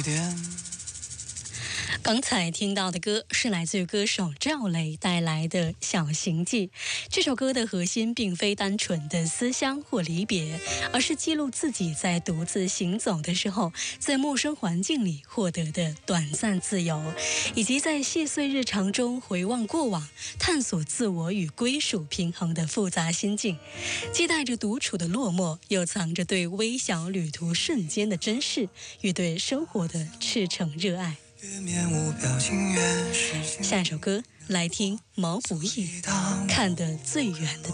刚才听到的歌是来自于歌手赵雷带来的《小行记》。这首歌的核心并非单纯的思乡或离别，而是记录自己在独自行走的时候，在陌生环境里获得的短暂自由，以及在细碎日常中回望过往，探索自我与归属平衡的复杂心境，既带着独处的落寞，又藏着对微小旅途瞬间的珍视与对生活的赤诚热爱。下一首歌来听毛不易《看得最远的